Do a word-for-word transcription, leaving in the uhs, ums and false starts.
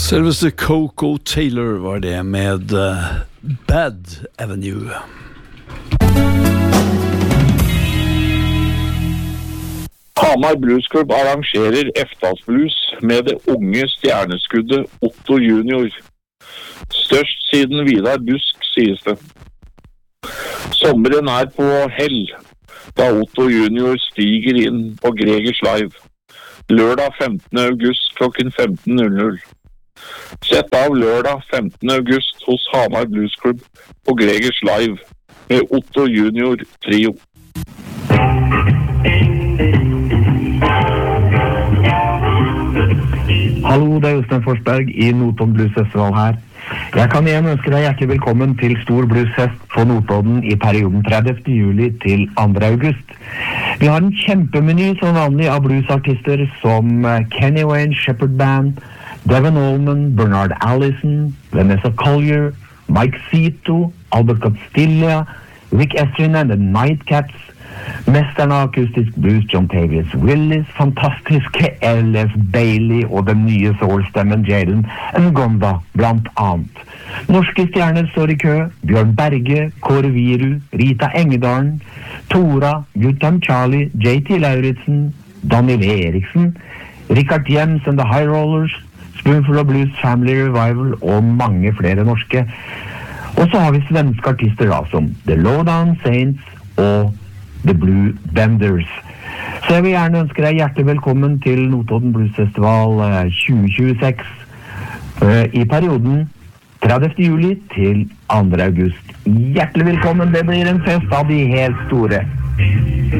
Selveste Coco Taylor var det med uh, Bad Avenue. Hamar Blues Club arrangerer Eftas Blues med det unge stjerneskuddet Otto Junior. Størst siden Vidar Busk, sies det. Sommeren er på hell, da Otto Junior stiger inn på Gregers Live. Lørdag femtende august klokken femten null null. Sett av lørdag femtende august hos Hamar Blues Club på Gregers Live med Otto Junior Trio. Hallo, det er Jostein Forsberg i Notodden Blues Festival her. Jeg kan igjen ønske deg hjertelig velkommen til Stor Bluesfest på Notodden i perioden tredivte juli til andre august. Vi har en kjempemeny som vanlig av bluesartister som Kenny Wayne Shepherd Band, Devon Allman, Bernard Allison, Vanessa Collier, Mike Zito, Albert Castilla, Rick Estrin and the Nightcats, mesteren av akustisk blues John Tavius Willis, fantastiske L F Bailey og den nye soul-stemmen Jalen Ngonda, blant annet. Norske stjerner står i kø, Bjørn Berge, Kåre Viru, Rita Engedalen, Tora, Guttam Charlie, J T Lauritsen, Daniel Eriksen, Richard Jems and the High Rollers, Spoonful of Blues Family Revival og mange flere norske. Og så har vi svenske artister da, som The Lowdown Saints og The Blue Benders. Så jeg vil gjerne ønske deg hjertelig velkommen til Notodden Blues Festival tjue tjueseks i perioden tredivte juli til andre august. Hjertelig velkommen, det blir en fest av de helt store.